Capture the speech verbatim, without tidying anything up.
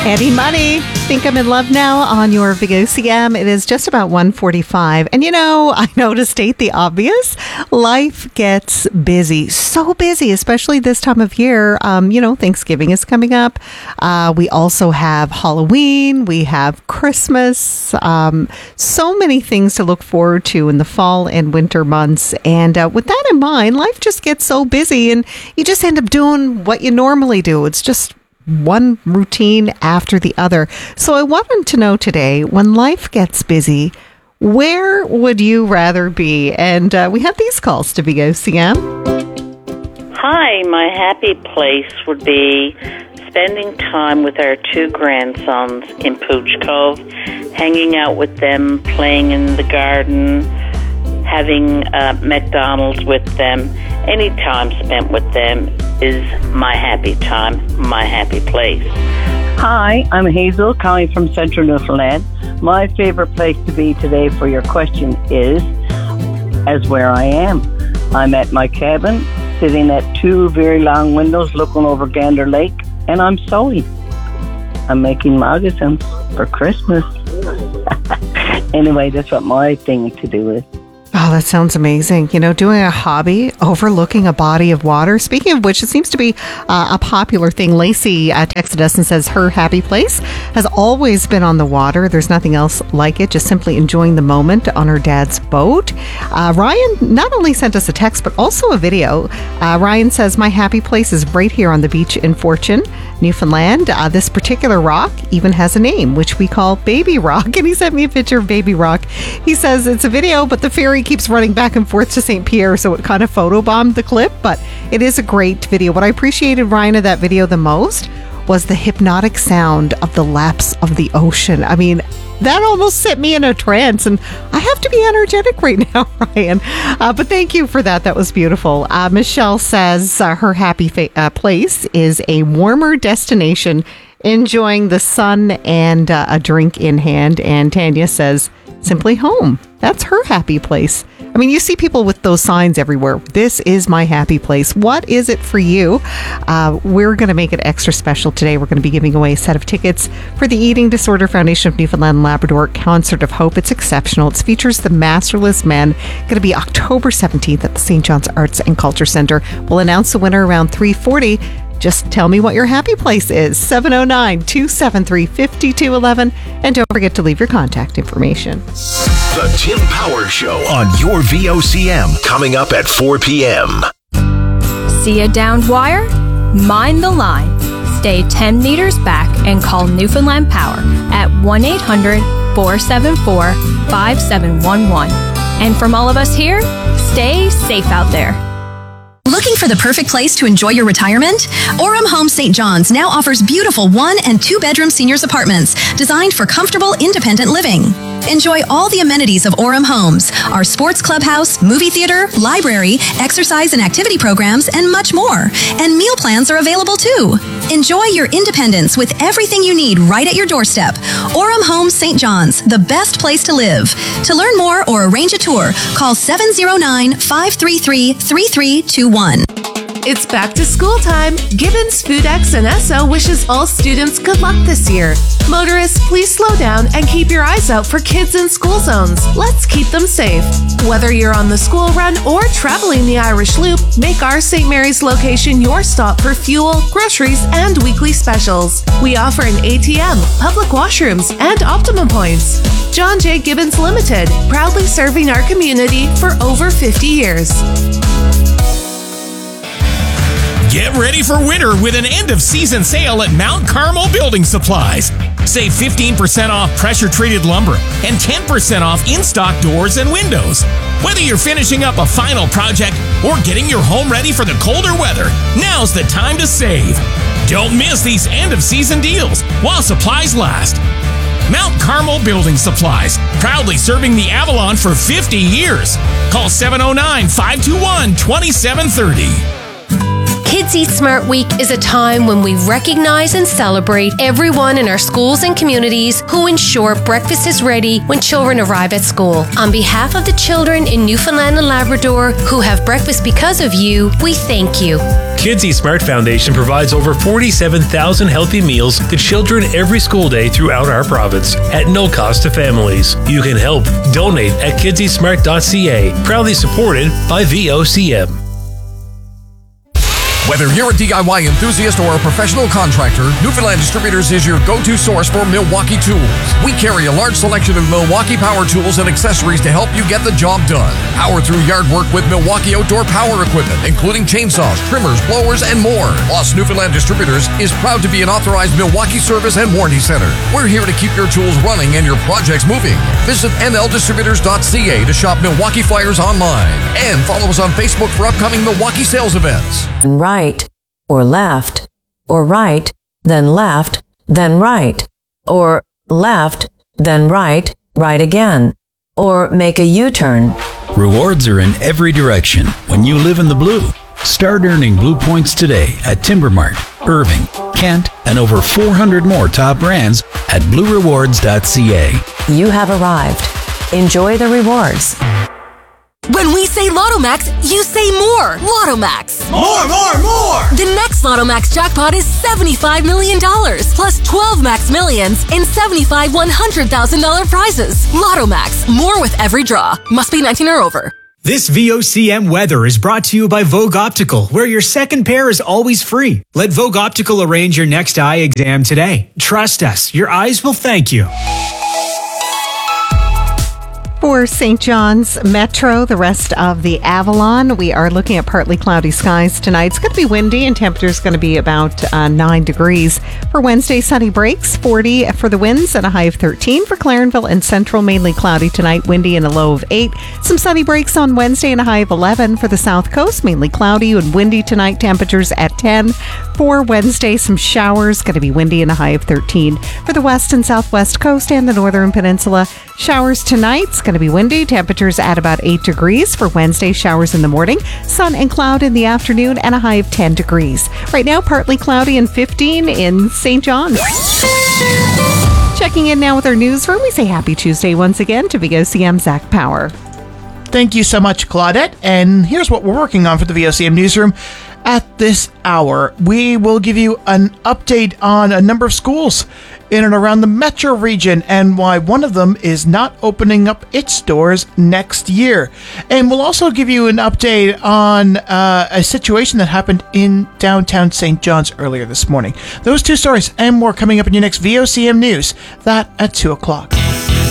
Eddie Money, Think I'm in Love Now on your V O C M. It is just about one forty-five. And you know, I know to state the obvious, life gets busy. So busy, especially this time of year. Um, you know, Thanksgiving is coming up. Uh, we also have Halloween. We have Christmas. Um, so many things to look forward to in the fall and winter months. And uh, with that in mind, life just gets so busy and you just end up doing what you normally do. It's just one routine after the other. So I wanted to know today, when life gets busy, where would you rather be? And uh, we have these calls to V O C M. Hi, my happy place would be spending time with our two grandsons in Pooch Cove, hanging out with them, playing in the garden, having uh, McDonald's with them. Any time spent with them is my happy time, my happy place. Hi, I'm Hazel, calling from Central Newfoundland. My favorite place to be today for your question is as where I am. I'm at my cabin, sitting at two very long windows looking over Gander Lake, and I'm sewing. I'm making moccasins for Christmas. Anyway, that's what my thing to do is. Oh, that sounds amazing. You know, doing a hobby overlooking a body of water. Speaking of which, it seems to be uh, a popular thing. Lacey uh, texted us and says her happy place has always been on the water. There's nothing else like it, just simply enjoying the moment on her dad's boat. Uh, Ryan not only sent us a text, but also a video. Uh, Ryan says, my happy place is right here on the beach in Fortune, Newfoundland. Uh, this particular rock even has a name, which we call Baby Rock. And he sent me a picture of Baby Rock. He says it's a video, but the ferry keeps running back and forth to Saint Pierre, so it kind of photobombed the clip, but it is a great video. What I appreciated, Ryan, of that video the most was the hypnotic sound of the laps of the ocean. I mean, that almost set me in a trance, and I have to be energetic right now, Ryan. Uh, but thank you for that. That was beautiful. Uh, Michelle says uh, her happy fa- uh, place is a warmer destination, enjoying the sun and uh, a drink in hand. And Tanya says, simply home. That's her happy place. I mean, you see people with those signs everywhere. This is my happy place. What is it for you? Uh, we're going to make it extra special today. We're going to be giving away a set of tickets for the Eating Disorder Foundation of Newfoundland and Labrador Concert of Hope. It's exceptional. It features the Masterless Men. Going to be October seventeenth at the Saint John's Arts and Culture Centre. We'll announce the winner around three forty. Just tell me what your happy place is. seven oh nine, two seven three, five two one one. And don't forget to leave your contact information. The Tim Power Show on your V O C M, coming up at four p.m. See a downed wire? Mind the line. Stay ten meters back and call Newfoundland Power at one eight hundred, four seven four, five seven one one. And from all of us here, stay safe out there. Looking for the perfect place to enjoy your retirement? Orem Homes Saint John's now offers beautiful one and two bedroom seniors apartments designed for comfortable, independent living. Enjoy all the amenities of Orem Homes, our sports clubhouse, movie theater, library, exercise and activity programs, and much more. And meal plans are available too. Enjoy your independence with everything you need right at your doorstep. Orem Homes Saint John's, the best place to live. To learn more or arrange a tour, call seven oh nine, five three three, three three two one. It's back to school time. Gibbons, FoodX, and Esso wishes all students good luck this year. Motorists, please slow down and keep your eyes out for kids in school zones. Let's keep them safe. Whether you're on the school run or traveling the Irish Loop, make our Saint Mary's location your stop for fuel, groceries, and weekly specials. We offer an A T M, public washrooms, and Optimum points. John J. Gibbons Limited, proudly serving our community for over fifty years. Get ready for winter with an end-of-season sale at Mount Carmel Building Supplies. Save fifteen percent off pressure-treated lumber and ten percent off in-stock doors and windows. Whether you're finishing up a final project or getting your home ready for the colder weather, now's the time to save. Don't miss these end-of-season deals while supplies last. Mount Carmel Building Supplies, proudly serving the Avalon for fifty years. Call seven oh nine, five two one, two seven three oh. Kids Eat Smart Week is a time when we recognize and celebrate everyone in our schools and communities who ensure breakfast is ready when children arrive at school. On behalf of the children in Newfoundland and Labrador who have breakfast because of you, we thank you. Kids Eat Smart Foundation provides over forty-seven thousand healthy meals to children every school day throughout our province at no cost to families. You can help. Donate at kids eat smart dot c a. Proudly supported by V O C M. Whether you're a D I Y enthusiast or a professional contractor, Newfoundland Distributors is your go-to source for Milwaukee tools. We carry a large selection of Milwaukee power tools and accessories to help you get the job done. Power through yard work with Milwaukee outdoor power equipment, including chainsaws, trimmers, blowers, and more. Plus, Newfoundland Distributors is proud to be an authorized Milwaukee service and warranty center. We're here to keep your tools running and your projects moving. Visit n l distributors dot c a to shop Milwaukee flyers online. And follow us on Facebook for upcoming Milwaukee sales events. Right, or left, or right, then left, then right, or left, then right, right again, or make a U-turn. Rewards are in every direction when you live in the blue. Start earning Blue Points today at Timbermart, Irving, Kent, and over four hundred more top brands at blue rewards dot c a. You have arrived. Enjoy the rewards. When we say Lottomax, you say more. Lottomax. More, more, more. The next Lottomax jackpot is seventy-five million dollars plus twelve Max Millions and seventy-five one hundred thousand dollars prizes. Lottomax. More with every draw. Must be nineteen or over. This V O C M weather is brought to you by Vogue Optical, where your second pair is always free. Let Vogue Optical arrange your next eye exam today. Trust us, your eyes will thank you. For Saint John's Metro, the rest of the Avalon, we are looking at partly cloudy skies tonight. It's going to be windy and temperature is going to be about uh, nine degrees. For Wednesday, sunny breaks, forty for the winds and a high of thirteen. For Clarenville and Central, mainly cloudy tonight, windy and a low of eight. Some sunny breaks on Wednesday and a high of eleven. For the South Coast, mainly cloudy and windy tonight, temperatures at ten. For Wednesday, some showers, going to be windy and a high of thirteen. For the West and Southwest Coast and the Northern Peninsula, showers tonight. It's going to be windy, temperatures at about eight degrees. For Wednesday, showers in the morning, sun and cloud in the afternoon, and a high of ten degrees. Right now, partly cloudy and fifteen in Saint John's. Checking in now with our newsroom, we say happy Tuesday once again to V O C M Zach Power. Thank you so much, Claudette. And here's what we're working on for the V O C M newsroom. At this hour, we will give you an update on a number of schools in and around the metro region and why one of them is not opening up its doors next year. And we'll also give you an update on uh, a situation that happened in downtown Saint John's earlier this morning. Those two stories and more coming up in your next V O C M News. That at two o'clock.